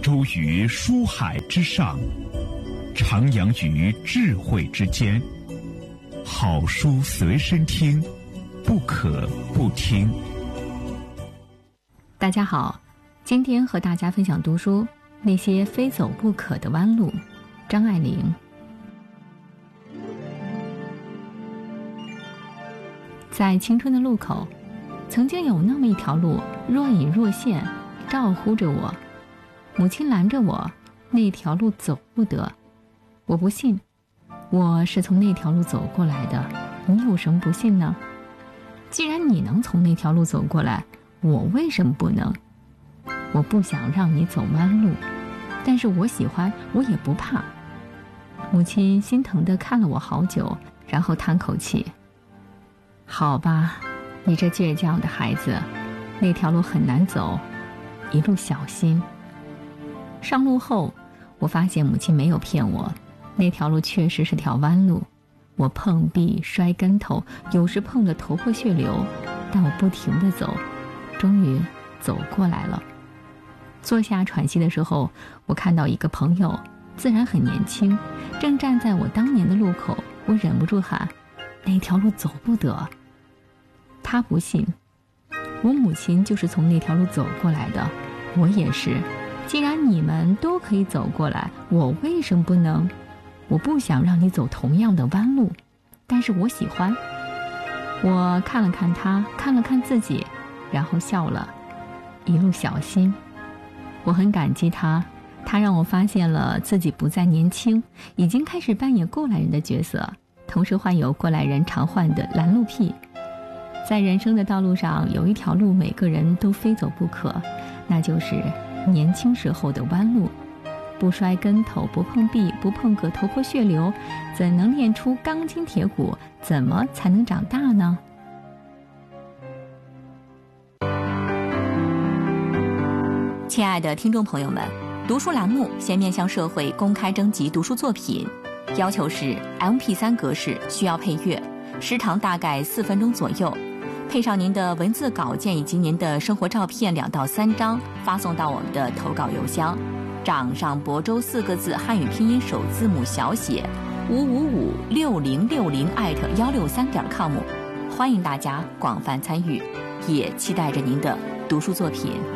舟于书海之上，徜徉于智慧之间。好书随身听，不可不听。 大家好，今天和大家分享读书《那些非走不可的弯路》，张爱玲。在青春的路口，曾经有那么一条路，若隐若现，照呼着我。母亲拦着我，那条路走不得。我不信，我是从那条路走过来的，你有什么不信呢？既然你能从那条路走过来，我为什么不能？我不想让你走弯路，但是我喜欢，我也不怕。母亲心疼地看了我好久，然后叹口气。好吧，你这倔强的孩子，那条路很难走，一路小心。上路后，我发现母亲没有骗我，那条路确实是条弯路。我碰壁摔跟头，有时碰得头破血流，但我不停地走，终于走过来了。坐下喘息的时候，我看到一个朋友，自然很年轻，正站在我当年的路口。我忍不住喊，那条路走不得。他不信，我母亲就是从那条路走过来的，我也是。既然你们都可以走过来，我为什么不能？我不想让你走同样的弯路，但是我喜欢。我看了看他，看了看自己，然后笑了。一路小心。我很感激他，他让我发现了自己不再年轻，已经开始扮演过来人的角色，同时患有过来人常患的拦路癖。在人生的道路上，有一条路每个人都非走不可，那就是年轻时候的弯路。不摔跟头，不碰壁，不碰个头破血流，怎能练出钢筋铁骨？怎么才能长大呢？亲爱的听众朋友们，读书栏目现面向社会公开征集读书作品，要求是 MP3 格式，需要配乐，时长大概4分钟左右，配上您的文字稿件以及您的生活照片2到3张，发送到我们的投稿邮箱。掌上亳州4个字汉语拼音首字母小写5556060@163.com，欢迎大家广泛参与，也期待着您的读书作品。